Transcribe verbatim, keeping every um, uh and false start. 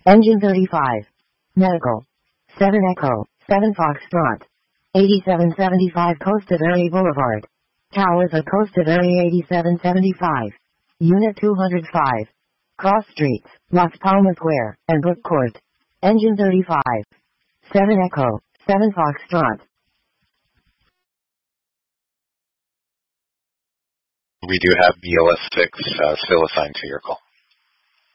Engine thirty-five. Medical. seven Echo, seven Foxtrot. eighty-seven seventy-five Costa Verde Boulevard. Towers of Costa Verde eighty-seven seventy-five. Unit two hundred five. Cross Streets, Las Palmas Square, and Brook Court. Engine thirty-five. seven Echo, seven Foxtrot. We do have B L S six uh, still assigned to your call.